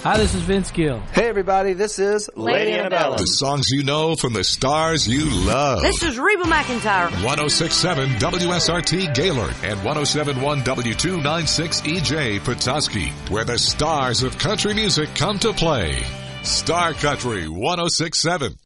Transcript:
Hi, this is Vince Gill. Hey, everybody, this is Lady Annabella. The songs you know from the stars you love. This is Reba McEntire. 106.7 WSRT Gaylord and 107.1 W296EJ Petoskey, where the stars of country music come to play. Star Country 106.7.